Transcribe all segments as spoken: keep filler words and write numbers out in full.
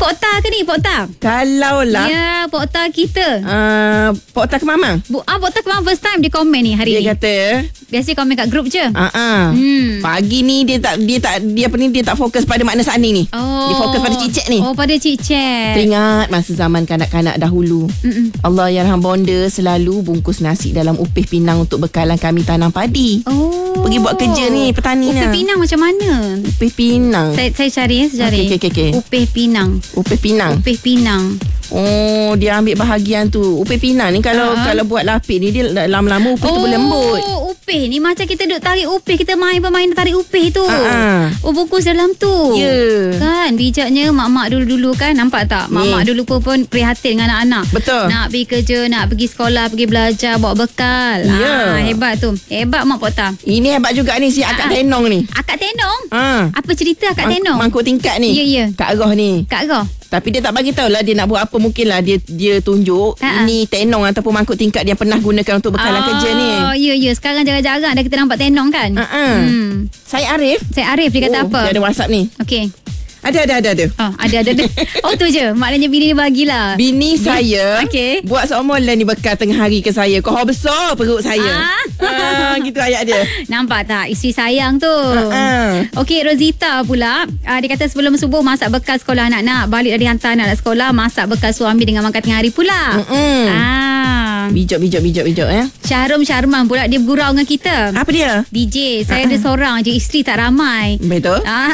Pok Ta ke ni? Pok Ta? Kalau lah. Ya, Pok Ta kita. Uh, Pok Ta ke Mamang? Bu, ah, Pok Ta ke Mamang first time dia komen ni hari dia ni. Dia kata. Biasa komen kat grup je. Ah, uh-uh. hmm. Pagi ni dia tak dia tak dia apa ni dia tak fokus pada makna sani ni. Oh. Dia fokus pada cicek ni. Oh, pada cicek. Teringat masa zaman kanak-kanak dahulu. Mm-mm. Allah yarham bonda selalu bungkus nasi dalam upih pinang untuk bekalan kami tanam padi. Oh. Pergi buat kerja ni petani ni. Upih pinang macam mana? Upih pinang. Saya saya cari ya, saya cari. Okey okey okey. Upih pinang. Upih pinang. Upih pinang. Oh, dia ambil bahagian tu. Upih pinang ni kalau uh-huh. kalau buat lapik ni dia lama-lama upih oh, tu berlembut. Oh, upih ni macam kita duk tarik upih, kita main permainan tarik upih tu. Uh-huh. Oh, bungkus dalam tu. Ya. Yeah. Kan bijaknya mak-mak dulu-dulu kan, nampak tak? Mak-mak dulu pun, pun prihatin dengan anak-anak. Betul. Nak pergi kerja, nak pergi sekolah, pergi belajar, bawa bekal. Ya. Yeah. Ah, hebat tu. Hebat Mak Pok Ta. Ini hebat juga ni si akak uh-huh. tenong ni. Akak tenong? Ha. Apa cerita akak tenong? Mangkuk tingkat ni. Ya, ya. Kak Roh ni. Kak Roh. Tapi dia tak bagi tahu lah dia nak buat apa. Mungkinlah dia dia tunjuk uh-huh. ini tenong ataupun mangkuk tingkat dia pernah gunakan untuk bekalan oh, kerja ni. Oh, ya ya. Sekarang jarang-jarang dah kita nampak tenong kan? Uh-huh. Hmm. Saya Arif. Saya Arif dia kata oh, apa? Dia ada WhatsApp ni. Okey. Ada ada ada ada. Oh, ada ada. ada. Oh tu je. Maknanya bini dia bagilah. Bini saya okay. buat seomolan ni bekal tengah hari ke saya. Kau besar perut saya. Ah, ah gitu ayat dia. Nampak tak? Isteri sayang tu. Ah, ah. Okey, Rosita pula. Uh, dia kata sebelum subuh masak bekal sekolah anak-anak. Balik dari hantar anak sekolah, masak bekal suami dengan makan tengah hari pula. Mm-mm. Ah. Bijak bijak bijak bijak eh. Syahrum Syarman pula dia bergurau dengan kita. Apa dia? D J, saya uh-uh. ada seorang je, isteri tak ramai. Betul. Ah.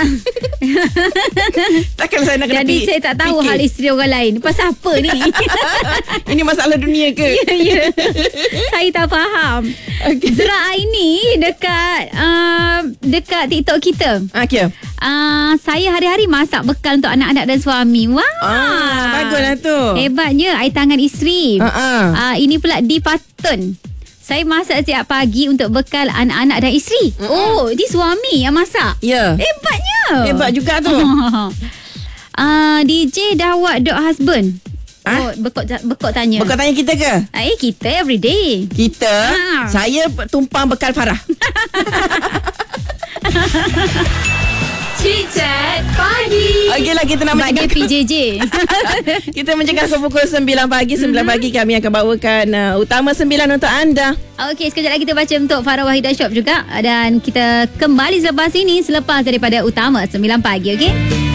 Takkan saya nak kena Jadi pi- saya tak tahu fikir. hal isteri orang lain. Pasal apa ni? Ini masalah dunia ke? Ya, ya. Saya tak faham. Okay. Zura Aini dekat uh, dekat TikTok kita. Okey. Uh, saya hari-hari masak bekal untuk anak-anak dan suami. Wah. Ah, baguslah tu. Hebatnya air tangan isteri. Uh-uh. Uh, ini pula di Patun. Saya masak setiap pagi untuk bekal anak-anak dan isteri. Uh-uh. Oh, di suami yang masak. Ya. Yeah. Hebatnya. Hebat juga tu. uh, D J Dawat dot husband. Ha? Oh, bekok, bekok tanya. Bekal tanya kita ke? Eh, kita everyday. Kita? Ha. Saya tumpang bekal Farah. Chat Pagi. Okeylah, kita nak mencegah P J J. Kita mencegah ke pukul sembilan pagi. sembilan mm-hmm. pagi kami akan bawakan uh, Utama sembilan untuk anda. Okey, sekejap lagi kita baca untuk Farah Wahidah Shop juga. Dan kita kembali selepas ini, selepas daripada Utama sembilan pagi, okey?